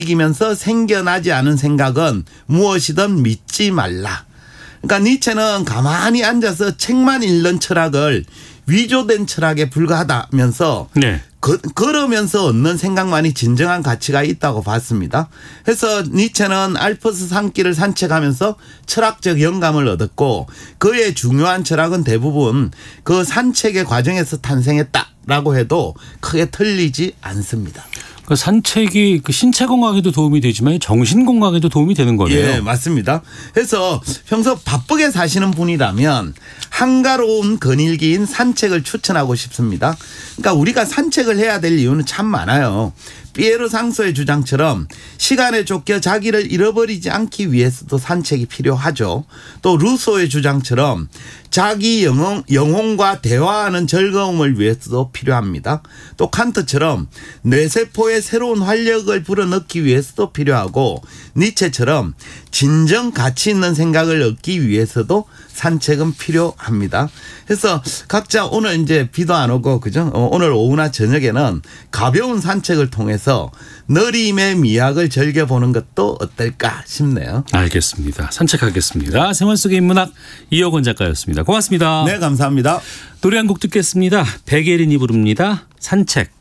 이기면서 생겨나지 않은 생각은 무엇이든 믿지 말라. 그러니까 니체는 가만히 앉아서 책만 읽는 철학을 위조된 철학에 불과하다면서 네. 그러면서 얻는 생각만이 진정한 가치가 있다고 봤습니다. 그래서 니체는 알프스 산길을 산책하면서 철학적 영감을 얻었고 그의 중요한 철학은 대부분 그 산책의 과정에서 탄생했다라고 해도 크게 틀리지 않습니다. 그 산책이 그 신체 건강에도 도움이 되지만 정신 건강에도 도움이 되는 거네요. 예, 맞습니다. 그래서 평소 바쁘게 사시는 분이라면 한가로운 거닐기인 산책을 추천하고 싶습니다. 그러니까 우리가 산책을 해야 될 이유는 참 많아요. 피에르 상소의 주장처럼 시간에 쫓겨 자기를 잃어버리지 않기 위해서도 산책이 필요하죠. 또 루소의 주장처럼 자기 영혼과 대화하는 즐거움을 위해서도 필요합니다. 또 칸트처럼 뇌세포에 새로운 활력을 불어넣기 위해서도 필요하고 니체처럼 진정 가치 있는 생각을 얻기 위해서도 산책은 필요합니다. 그래서 각자 오늘 이제 비도 안 오고 그죠? 오늘 오후나 저녁에는 가벼운 산책을 통해서 느림의 미학을 즐겨보는 것도 어떨까 싶네요. 알겠습니다. 산책하겠습니다. 생활 속의 인문학 이어건 작가였습니다. 고맙습니다. 네, 감사합니다. 노래 한 곡 듣겠습니다. 백예린이 부릅니다. 산책.